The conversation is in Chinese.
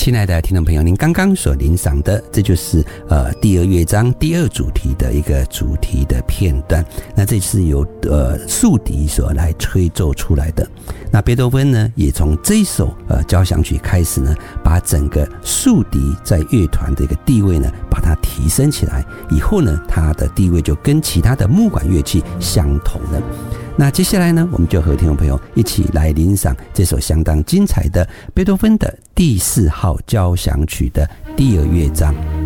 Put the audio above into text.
亲爱的听众朋友，您刚刚所聆赏的，这就是第二乐章第二主题的一个主题的片段。那这是由竖笛所来吹奏出来的。那贝多芬呢，也从这一首交响曲开始呢，把整个竖笛在乐团的一个地位呢，把它提升起来。以后呢，它的地位就跟其他的木管乐器相同了。那接下来呢，我们就和听众朋友一起来欣赏这首相当精彩的贝多芬的第4号交响曲的第二乐章。